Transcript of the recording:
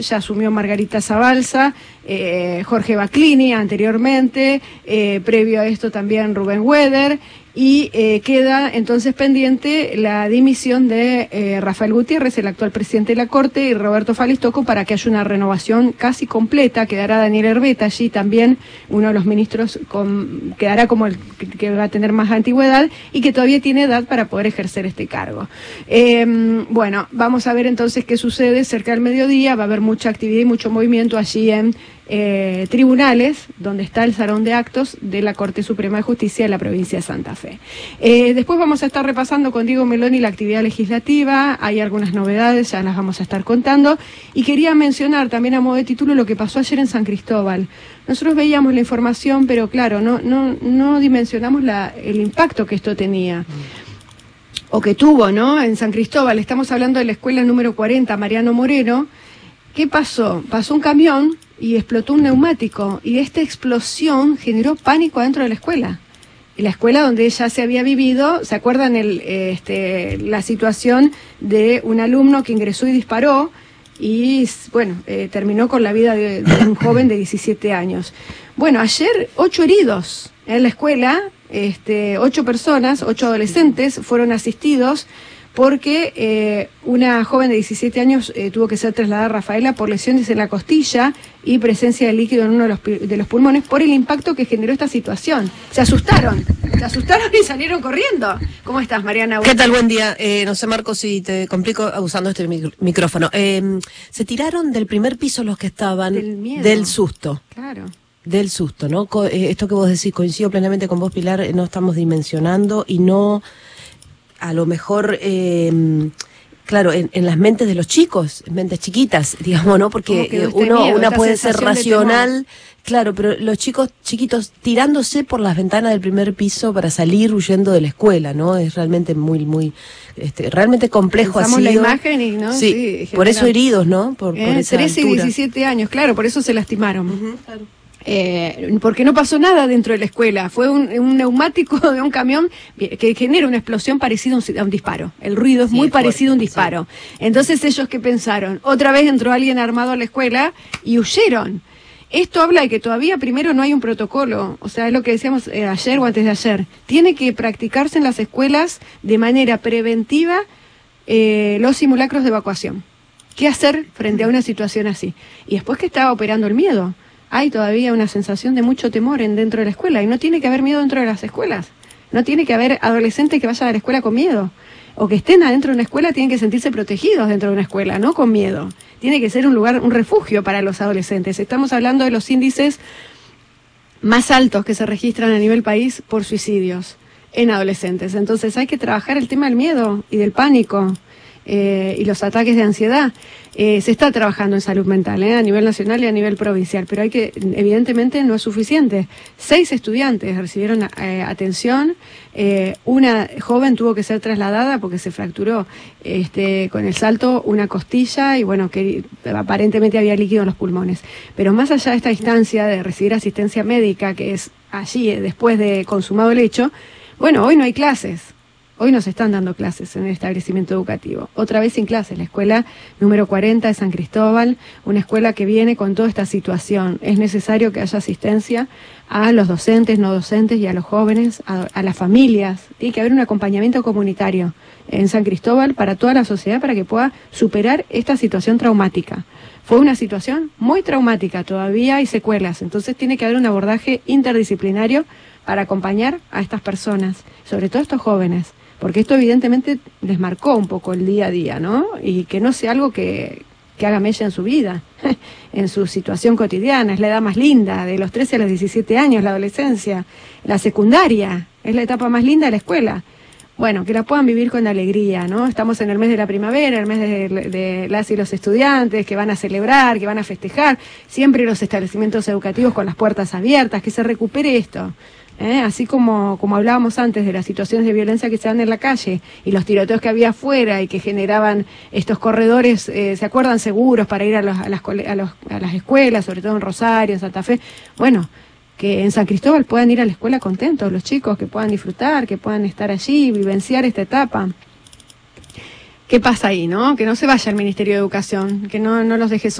ya asumió Margarita Zabalza, Jorge Baclini anteriormente, previo a esto también Rubén Weder, y queda entonces pendiente la dimisión de Rafael Gutiérrez, el actual presidente de la Corte, y Roberto Falistoco, para que haya una renovación casi completa. Quedará Daniel Herbeta allí también, uno de los ministros, quedará como el que va a tener más antigüedad y que todavía tiene edad para poder ejercer este cargo. Bueno, vamos a ver entonces qué sucede cerca del mediodía. Va a haber mucha actividad y mucho movimiento allí en tribunales, donde está el salón de actos de la Corte Suprema de Justicia de la provincia de Santa Fe. Después vamos a estar repasando con Diego Meloni la actividad legislativa. Hay algunas novedades, ya las vamos a estar contando, y quería mencionar también a modo de título lo que pasó ayer en San Cristóbal. Nosotros veíamos la información, pero claro, no dimensionamos el impacto que esto tenía, o que tuvo, ¿no? En San Cristóbal, estamos hablando de la escuela número 40, Mariano Moreno. ¿Qué pasó? Pasó un camión y explotó un neumático, y esta explosión generó pánico dentro de la escuela. La escuela donde ya se había vivido, ¿se acuerdan la situación de un alumno que ingresó y disparó? Y bueno, terminó con la vida de un joven de 17 años. Bueno, ayer 8 heridos en la escuela, 8 personas, 8 adolescentes fueron asistidos, porque una joven de 17 años tuvo que ser trasladada a Rafaela por lesiones en la costilla y presencia de líquido en uno de los pulmones por el impacto que generó esta situación. Se asustaron y salieron corriendo. ¿Cómo estás, Mariana? ¿Qué tal? Buen día. No sé, Marco, si te complico usando este micrófono. Se tiraron del primer piso los que estaban del susto. Claro. Del susto, ¿no? Esto que vos decís, coincido plenamente con vos, Pilar, no estamos dimensionando y no... A lo mejor, claro, en las mentes de los chicos, mentes chiquitas, digamos, ¿no? Porque una puede ser racional, claro, pero los chicos chiquitos tirándose por las ventanas del primer piso para salir huyendo de la escuela, ¿no? Es realmente realmente complejo. Pensamos ha sido la imagen y, ¿no? Sí, por eso heridos, ¿no? Por esa 13 altura. y 17 años, claro, por eso se lastimaron. Claro. Porque no pasó nada dentro de la escuela, fue un neumático de un camión que genera una explosión parecida a un disparo. El ruido es muy parecido a un disparo. Sí. Entonces, ¿ellos qué pensaron? Otra vez entró alguien armado a la escuela y huyeron. Esto habla de que todavía primero no hay un protocolo, o sea, es lo que decíamos ayer o antes de ayer. Tiene que practicarse en las escuelas de manera preventiva los simulacros de evacuación. ¿Qué hacer frente a una situación así? Y después que estaba operando el miedo. Hay todavía una sensación de mucho temor dentro de la escuela, y no tiene que haber miedo dentro de las escuelas. No tiene que haber adolescentes que vayan a la escuela con miedo, o que estén adentro de una escuela, tienen que sentirse protegidos dentro de una escuela, no con miedo. Tiene que ser un lugar, un refugio para los adolescentes. Estamos hablando de los índices más altos que se registran a nivel país por suicidios en adolescentes. Entonces hay que trabajar el tema del miedo y del pánico. Y los ataques de ansiedad. Se está trabajando en salud mental a nivel nacional y a nivel provincial, pero evidentemente no es suficiente. 6 estudiantes recibieron atención, una joven tuvo que ser trasladada porque se fracturó con el salto una costilla y bueno, que aparentemente había líquido en los pulmones. Pero más allá de esta instancia de recibir asistencia médica, que es allí después de consumado el hecho, bueno, hoy no hay clases. Hoy nos están dando clases en el establecimiento educativo. Otra vez sin clases, la escuela número 40 de San Cristóbal, una escuela que viene con toda esta situación. Es necesario que haya asistencia a los docentes, no docentes y a los jóvenes, a las familias. Tiene que haber un acompañamiento comunitario en San Cristóbal para toda la sociedad para que pueda superar esta situación traumática. Fue una situación muy traumática, todavía hay secuelas, entonces tiene que haber un abordaje interdisciplinario para acompañar a estas personas, sobre todo a estos jóvenes. Porque esto evidentemente les marcó un poco el día a día, ¿no? Y que no sea algo que haga mella en su vida, en su situación cotidiana. Es la edad más linda, de los 13 a los 17 años, la adolescencia. La secundaria es la etapa más linda de la escuela. Bueno, que la puedan vivir con alegría, ¿no? Estamos en el mes de la primavera, el mes de las y los estudiantes, que van a celebrar, que van a festejar. Siempre los establecimientos educativos con las puertas abiertas, que se recupere esto. Así como hablábamos antes de las situaciones de violencia que se dan en la calle y los tiroteos que había afuera y que generaban estos corredores, ¿se acuerdan? Seguros para ir a las escuelas, sobre todo en Rosario, en Santa Fe. Bueno, que en San Cristóbal puedan ir a la escuela contentos los chicos, que puedan disfrutar, que puedan estar allí, vivenciar esta etapa. ¿Qué pasa ahí, no? Que no se vaya el Ministerio de Educación, que no los deje solos.